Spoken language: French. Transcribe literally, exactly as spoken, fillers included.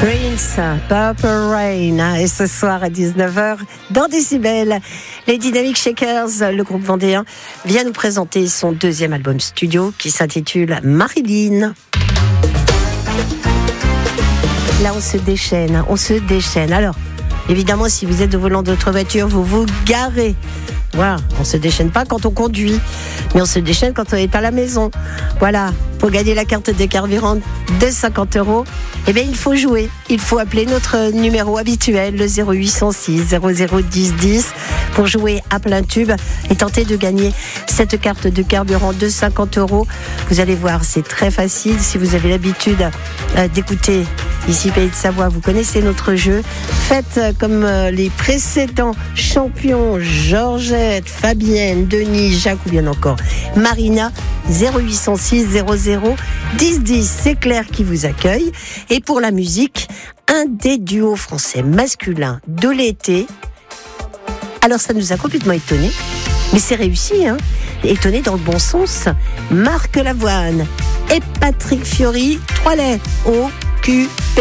Prince, Purple Rain, et ce soir à dix-neuf heures, dans Décibel, les Dynamic Shakers, le groupe vendéen, vient nous présenter son deuxième album studio qui s'intitule Marilyn. Là, on se déchaîne, on se déchaîne. Alors, évidemment, si vous êtes au volant de votre voiture, vous vous garez. Voilà, on se déchaîne pas quand on conduit, mais on se déchaîne quand on est à la maison. Voilà, pour gagner la carte de carburant de cinquante euros, eh bien, il faut jouer. Il faut appeler notre numéro habituel, le zéro huit cent six zéro zéro dix dix, pour jouer à plein tube et tenter de gagner cette carte de carburant de cinquante euros. Vous allez voir, c'est très facile. Si vous avez l'habitude euh, d'écouter ici Pays de Savoie, vous connaissez notre jeu. Faites euh, comme euh, les précédents champions, Georgette, Fabienne, Denis, Jacques ou bien encore Marina. Zéro huit cent six zéro zéro dix dix, c'est Claire qui vous accueille. Et pour la musique, un des duos français masculins de l'été. Alors ça nous a complètement étonnés, mais c'est réussi, hein. Étonné dans le bon sens. Marc Lavoine et Patrick Fiori, trois lettres, O Q P.